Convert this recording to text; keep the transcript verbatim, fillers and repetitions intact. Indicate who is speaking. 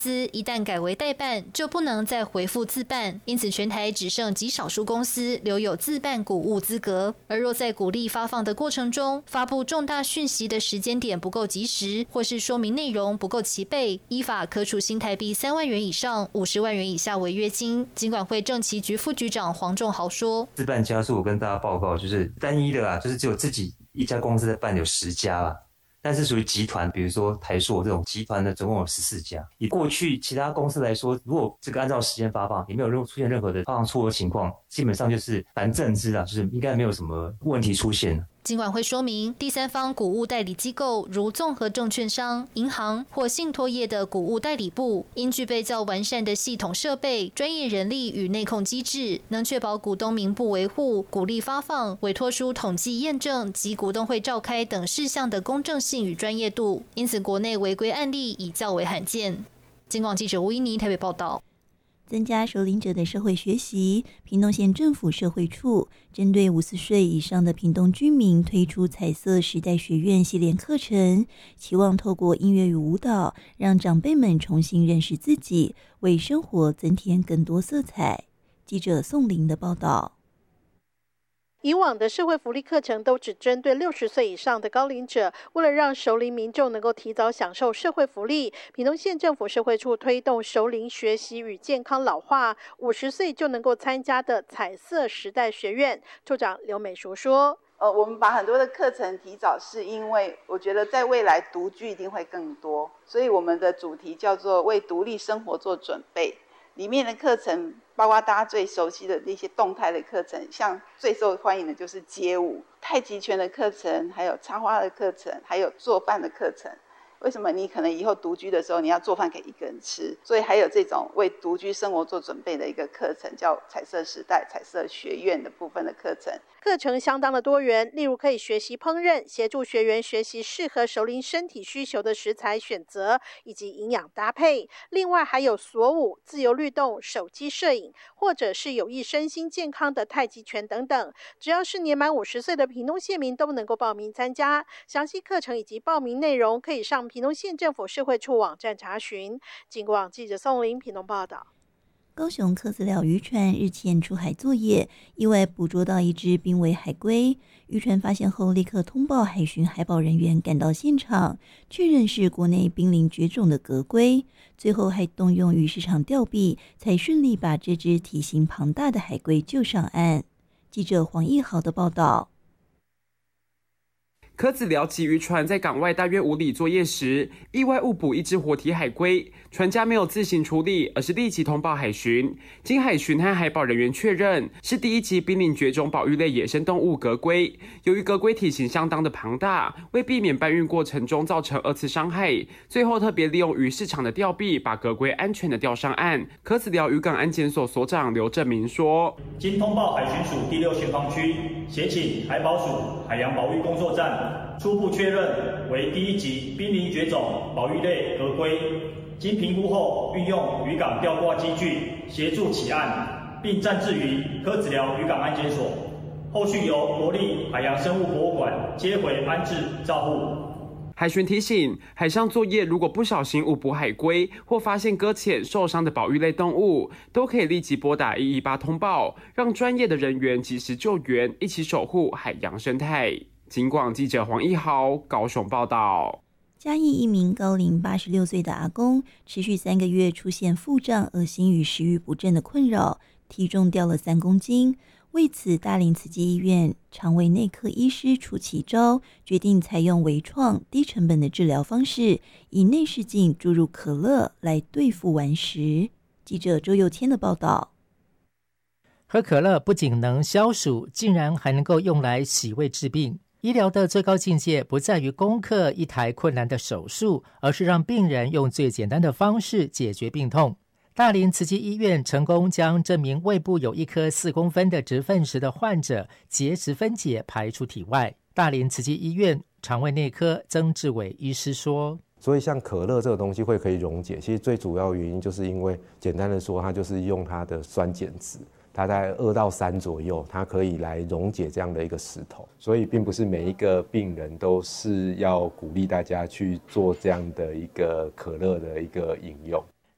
Speaker 1: 司一旦改为代办，就不能再回复自办，因此全台只剩极少数公司留有自办股务资格。而若在股利发放的过程中，发布重大讯息的时间点不够及时，或是说明内容不够齐备，依法可处新台币三万元以上五十万元以下违约金。金管会政企局副局长黄仲豪说：“
Speaker 2: 自办家数我跟大家报告，就是单一的啊，就是只有自己一家公司在办有十家啦。”但是属于集团，比如说台塑这种集团的，总共有十四家。以过去其他公司来说，如果这个按照时间发放，也没有出现任何的发放错误情况，基本上就是反正知啊，就是应该没有什么问题出现。
Speaker 1: 金管会说明，第三方股务代理机构如综合证券商、银行或信托业的股务代理部，应具备较完善的系统设备、专业人力与内控机制，能确保股东名簿维护、股利发放、委托书统计验证及股东会召开等事项的公正性与专业度。因此，国内违规案例已较为罕见。金广记者吴依妮台北报道。
Speaker 3: 增加首领者的社会学习，屏东县政府社会处针对五十岁以上的屏东居民推出彩色时代学院系列课程，期望透过音乐与舞蹈，让长辈们重新认识自己，为生活增添更多色彩。记者宋玲的报道。
Speaker 4: 以往的社会福利课程都只针对六十岁以上的高龄者，为了让熟龄民众能够提早享受社会福利，屏东县政府社会处推动熟龄学习与健康老化，五十岁就能够参加的彩色时代学院。处长刘美淑说：“
Speaker 5: 呃，我们把很多的课程提早，是因为我觉得在未来独居一定会更多，所以我们的主题叫做为独立生活做准备。”里面的课程包括大家最熟悉的那些动态的课程，像最受欢迎的就是街舞、太极拳的课程，还有插花的课程，还有做饭的课程。为什么你可能以后独居的时候你要做饭给一个人吃，所以还有这种为独居生活做准备的一个课程，叫彩色时代彩色学院的部分的课程。
Speaker 4: 课程相当的多元，例如可以学习烹饪，协助学员学习适合熟龄身体需求的食材选择以及营养搭配。另外还有锁舞、自由律动、手机摄影，或者是有益身心健康的太极拳等等。只要是年满五十岁的屏东县民都能够报名参加。详细课程以及报名内容可以上屏东县政府社会处网站查询。警广记者宋玲屏东报道。
Speaker 3: 高雄客资寮渔船日前出海作业，意外捕捉到一只濒危海龟。渔船发现后，立刻通报海巡海保人员赶到现场，确认是国内濒临绝种的革龟。最后还动用鱼市场钓臂，才顺利把这只体型庞大的海龟救上岸。记者黄义豪的报道。
Speaker 6: 柯子寮旗渔船在港外大约五里作业时，意外误捕一只活体海龟，船家没有自行处理，而是立即通报海巡。经海巡和海保人员确认，是第一级濒临绝种保育类野生动物革龟。由于革龟体型相当的庞大，为避免搬运过程中造成二次伤害，最后特别利用鱼市场的钓臂，把革龟安全的钓上岸。柯子寮渔港安检所所长刘正明说：“
Speaker 7: 经通报海巡署第六巡防区，协请海保署海洋保育工作站。”初步确认为第一级濒临绝种保育类革龟，经评估后，运用渔港吊挂机具协助起岸，并暂置于柯子寮渔港安检所，后续由国立海洋生物博物馆接回安置照护。
Speaker 6: 海巡提醒，海上作业如果不小心误捕海龟或发现搁浅受伤的保育类动物，都可以立即拨打一一八通报，让专业的人员及时救援，一起守护海洋生态。警广记者黄义豪高雄报道。
Speaker 3: 嘉义一名高龄八十六岁的阿公，持续三个月出现腹胀、恶心与食欲不振的困扰，体重掉了三公斤。为此，大林慈济医院肠胃内科医师楚其昭决定采用微创、低成本的治疗方式，以内视镜注入可乐来对付顽食。记者周佑谦的报道。
Speaker 8: 喝可乐不仅能消暑，竟然还能够用来洗胃治病。医疗的最高境界不在于攻克一台困难的手术，而是让病人用最简单的方式解决病痛。大林慈济医院成功将这名胃部有一颗四公分的直粪石的患者结石分解排出体外。大林慈济医院肠胃内科曾志伟医师说，
Speaker 9: 所以像可乐这个东西会可以溶解，其实最主要原因就是因为简单的说，它就是用它的酸碱值，它在二到三左右，它可以来溶解这样的一个石头，所以并不是每一个病人都是要鼓励大家去做这样的一个可乐的一个饮用。